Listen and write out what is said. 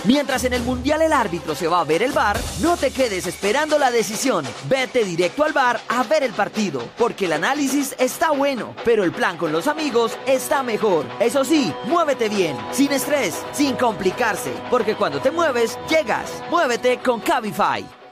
Mientras en el Mundial el árbitro se va a ver el VAR, no te quedes esperando la decisión. Vete directo al VAR a ver el partido, porque el análisis está bueno, pero el plan con los amigos está mejor. Eso sí, muévete bien, sin estrés, sin complicarse, porque cuando te mueves, llegas. Muévete con Cabify.